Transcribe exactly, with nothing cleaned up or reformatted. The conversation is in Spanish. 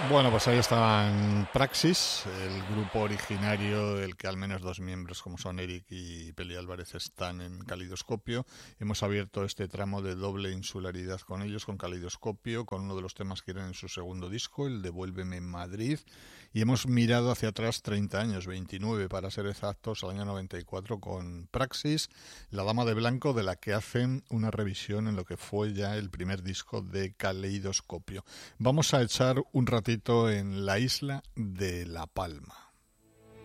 Bueno, pues ahí estaban Praxis, el grupo originario del que al menos dos miembros, como son Eric y Peli Álvarez, están en Caleidoscopio. Hemos abierto este tramo de doble insularidad con ellos, con Caleidoscopio, con uno de los temas que eran en su segundo disco, el Devuélveme Madrid, y hemos mirado hacia atrás treinta años, veintinueve para ser exactos, al año noventa y cuatro, con Praxis, La Dama de Blanco, de la que hacen una revisión en lo que fue ya el primer disco de Caleidoscopio. Vamos a echar un ratito en la isla de La Palma.